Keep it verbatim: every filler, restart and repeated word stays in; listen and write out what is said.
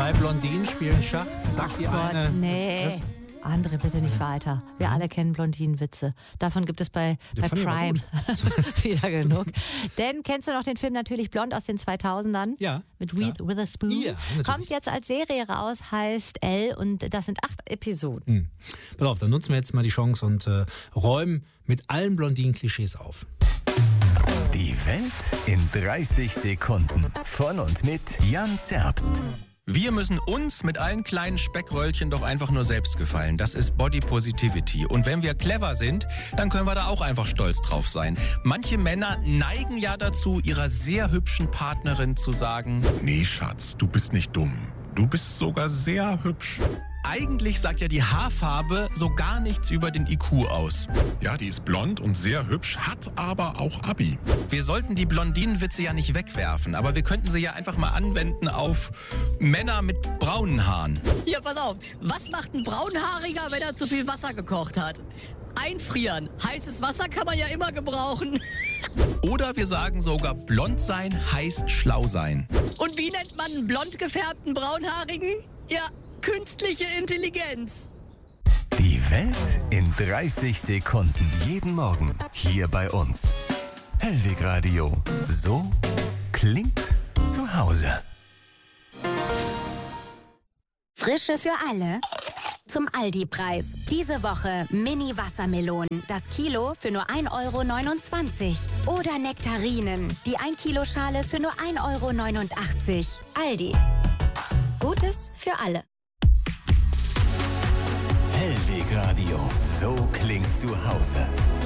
Zwei Blondinen spielen Schach. Sagt die Gott, eine. nee. Was? André, bitte nicht weiter. Wir alle kennen Blondinenwitze. Davon gibt es bei, bei Prime wieder genug. Denn kennst du noch den Film natürlich Blond aus den zweitausendern? Ja. Mit Reese Witherspoon? Ja, natürlich. Kommt jetzt als Serie raus, heißt Elle und das sind acht Episoden. Hm. Pass auf, dann nutzen wir jetzt mal die Chance und äh, räumen mit allen Blondinen-Klischees auf. Die Welt in dreißig Sekunden. Von und mit Jan Zerbst. Wir müssen uns mit allen kleinen Speckröllchen doch einfach nur selbst gefallen. Das ist Body Positivity. Und wenn wir clever sind, dann können wir da auch einfach stolz drauf sein. Manche Männer neigen ja dazu, ihrer sehr hübschen Partnerin zu sagen: Nee, Schatz, du bist nicht dumm. Du bist sogar sehr hübsch. Eigentlich sagt ja die Haarfarbe so gar nichts über den I Q aus. Ja, die ist blond und sehr hübsch, hat aber auch Abi. Wir sollten die Blondinenwitze ja nicht wegwerfen, aber wir könnten sie ja einfach mal anwenden auf Männer mit braunen Haaren. Ja, pass auf. Was macht ein Braunhaariger, wenn er zu viel Wasser gekocht hat? Einfrieren. Heißes Wasser kann man ja immer gebrauchen. Oder wir sagen sogar, blond sein heißt schlau sein. Und wie nennt man einen blond gefärbten Braunhaarigen? Ja, künstliche Intelligenz. Die Welt in dreißig Sekunden. Jeden Morgen hier bei uns. Hellwig Radio. So klingt zu Hause. Frische für alle. Zum Aldi-Preis. Diese Woche Mini-Wassermelonen. Das Kilo für nur ein Euro neunundzwanzig. Oder Nektarinen. Die ein Kilo Schale für nur ein Euro neunundachtzig. Aldi. Gutes für alle. Hellwig Radio. So klingt zu Hause.